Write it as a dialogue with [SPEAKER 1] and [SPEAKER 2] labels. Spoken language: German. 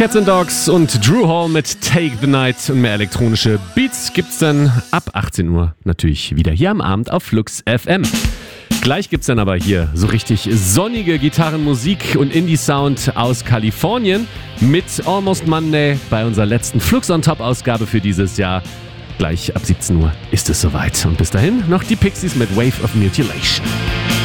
[SPEAKER 1] Cats and Dogs und Drew Hall mit Take the Night und mehr elektronische Beats gibt's dann ab 18 Uhr natürlich wieder hier am Abend auf Flux FM. Gleich gibt's dann aber hier so richtig sonnige Gitarrenmusik und Indie-Sound aus Kalifornien mit Almost Monday bei unserer letzten Flux on Top-Ausgabe für dieses Jahr. Gleich ab 17 Uhr ist es soweit. Und bis dahin noch die Pixies mit Wave of Mutilation.